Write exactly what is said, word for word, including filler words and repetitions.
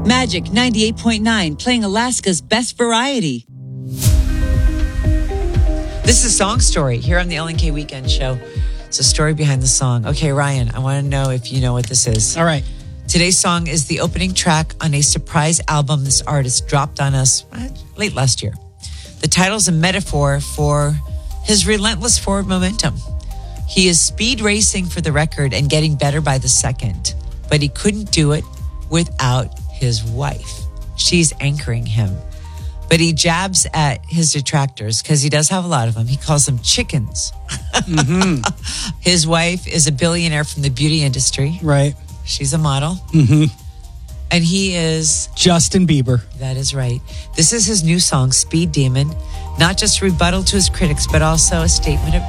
Magic ninety-eight point nine, playing Alaska's best variety. This is Song Story here on the L N K Weekend Show. It's a story behind the song. Okay, Ryan, I want to know if you know what this is. All right. Today's song is the opening track on a surprise album this artist dropped on us uh, late last year. The title's a metaphor for his relentless forward momentum. He is speed racing for the record and getting better by the second, but he couldn't do it without his wife. She's anchoring him. But he jabs at his detractors because he does have a lot of them. He calls them chickens. Mm-hmm. His wife is a billionaire from the beauty industry. Right. She's a model. Mm-hmm. And he is... Justin Bieber. That is right. This is his new song, Speed Demon. Not just a rebuttal to his critics, but also a statement of